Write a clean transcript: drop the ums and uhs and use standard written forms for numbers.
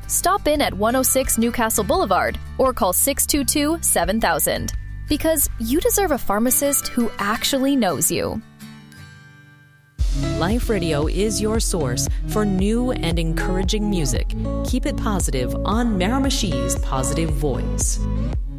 Stop in at 106 Newcastle Boulevard or call 622-7000. Because you deserve a pharmacist who actually knows you. Life Radio is your source for new and encouraging music. Keep it positive on Maramashi's Positive Voice.